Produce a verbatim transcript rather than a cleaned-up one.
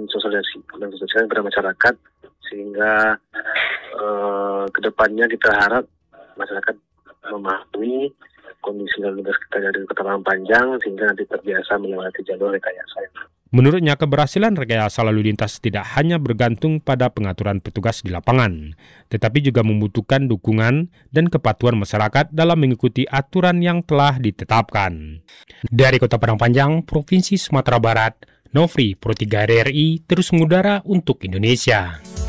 mensosialisasi- mensosialisasikan kepada masyarakat sehingga uh, kedepannya kita harap masyarakat memahami kondisi lalu lintas kita dari Kota Palangpanjang sehingga nanti terbiasa melewati jalur rekayasa. Menurutnya, keberhasilan rekayasa lalu lintas tidak hanya bergantung pada pengaturan petugas di lapangan, tetapi juga membutuhkan dukungan dan kepatuhan masyarakat dalam mengikuti aturan yang telah ditetapkan. Dari Kota Padang Panjang, Provinsi Sumatera Barat, Nofri, Pro tiga R R I, terus mengudara untuk Indonesia.